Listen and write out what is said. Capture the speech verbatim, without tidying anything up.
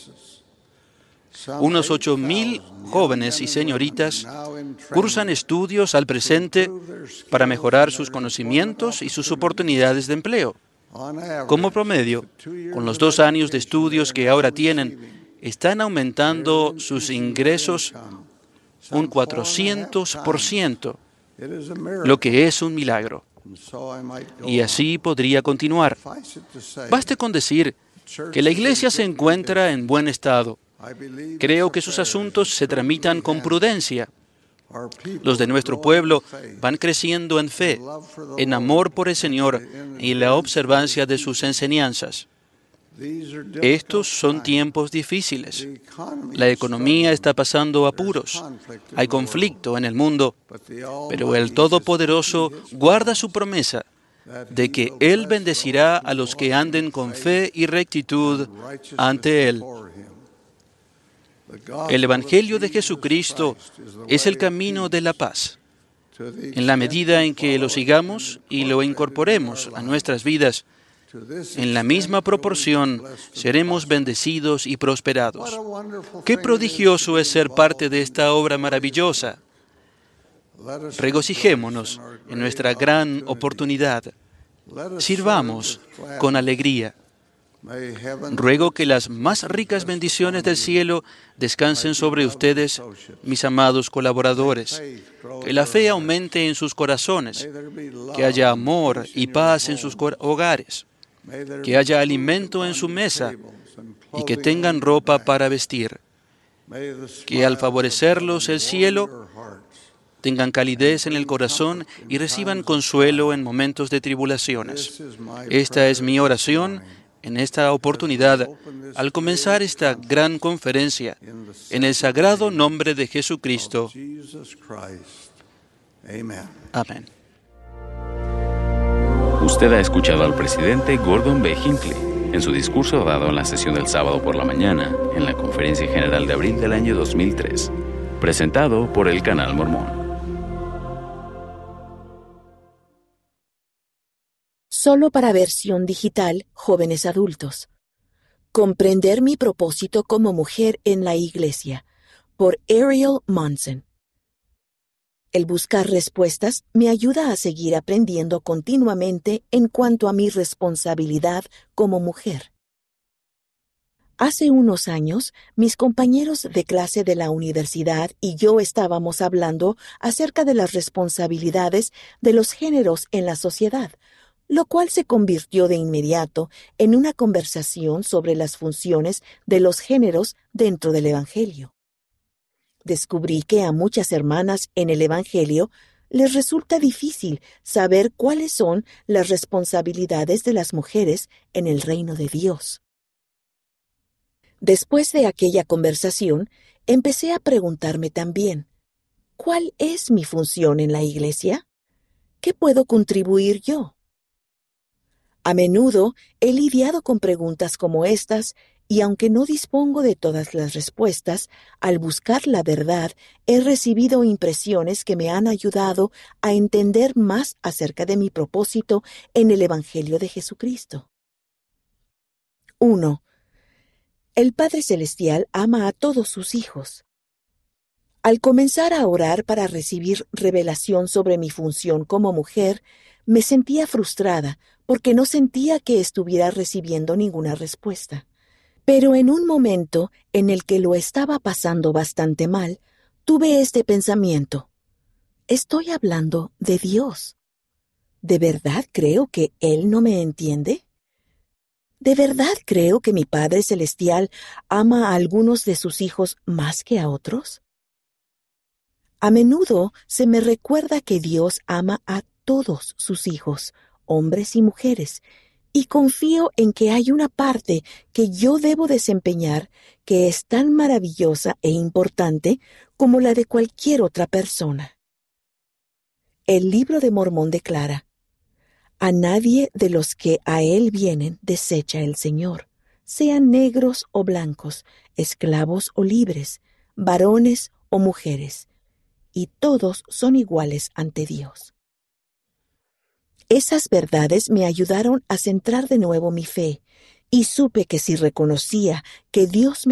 Unos ocho mil jóvenes y señoritas cursan estudios al presente para mejorar sus conocimientos y sus oportunidades de empleo. Como promedio, con los dos años de estudios que ahora tienen, están aumentando sus ingresos un cuatrocientos por ciento, lo que es un milagro. Y así podría continuar. Baste con decir que la Iglesia se encuentra en buen estado. Creo que sus asuntos se tramitan con prudencia. Los de nuestro pueblo van creciendo en fe, en amor por el Señor y en la observancia de sus enseñanzas. Estos son tiempos difíciles. La economía está pasando apuros. Hay conflicto en el mundo, pero el Todopoderoso guarda su promesa de que Él bendecirá a los que anden con fe y rectitud ante Él. El Evangelio de Jesucristo es el camino de la paz. En la medida en que lo sigamos y lo incorporemos a nuestras vidas, en la misma proporción seremos bendecidos y prosperados. ¡Qué prodigioso es ser parte de esta obra maravillosa! Regocijémonos en nuestra gran oportunidad. Sirvamos con alegría. Ruego que las más ricas bendiciones del cielo descansen sobre ustedes, mis amados colaboradores. Que la fe aumente en sus corazones, que haya amor y paz en sus hogares, que haya alimento en su mesa y que tengan ropa para vestir. Que al favorecerlos el cielo, tengan calidez en el corazón y reciban consuelo en momentos de tribulaciones. Esta es mi oración en esta oportunidad, al comenzar esta gran conferencia, en el sagrado nombre de Jesucristo. Amén. Usted ha escuchado al presidente Gordon B. Hinckley en su discurso dado en la sesión del sábado por la mañana en la Conferencia General de abril del año dos mil tres, presentado por el Canal Mormón. Solo para versión digital, jóvenes adultos. Comprender mi propósito como mujer en la Iglesia, por Ariel Monson. El buscar respuestas me ayuda a seguir aprendiendo continuamente en cuanto a mi responsabilidad como mujer. Hace unos años, mis compañeros de clase de la universidad y yo estábamos hablando acerca de las responsabilidades de los géneros en la sociedad, lo cual se convirtió de inmediato en una conversación sobre las funciones de los géneros dentro del Evangelio. Descubrí que a muchas hermanas en el Evangelio les resulta difícil saber cuáles son las responsabilidades de las mujeres en el reino de Dios. Después de aquella conversación, empecé a preguntarme también, ¿cuál es mi función en la Iglesia? ¿Qué puedo contribuir yo? A menudo he lidiado con preguntas como estas y aunque no dispongo de todas las respuestas, al buscar la verdad he recibido impresiones que me han ayudado a entender más acerca de mi propósito en el Evangelio de Jesucristo. uno. El Padre Celestial ama a todos sus hijos. Al comenzar a orar para recibir revelación sobre mi función como mujer, me sentía frustrada porque no sentía que estuviera recibiendo ninguna respuesta. Pero en un momento en el que lo estaba pasando bastante mal, tuve este pensamiento. Estoy hablando de Dios. ¿De verdad creo que Él no me entiende? ¿De verdad creo que mi Padre Celestial ama a algunos de sus hijos más que a otros? A menudo se me recuerda que Dios ama a todos sus hijos, hombres y mujeres, y confío en que hay una parte que yo debo desempeñar que es tan maravillosa e importante como la de cualquier otra persona. El Libro de Mormón declara: a nadie de los que a él vienen desecha el Señor, sean negros o blancos, esclavos o libres, varones o mujeres, y todos son iguales ante Dios. Esas verdades me ayudaron a centrar de nuevo mi fe, y supe que si reconocía que Dios me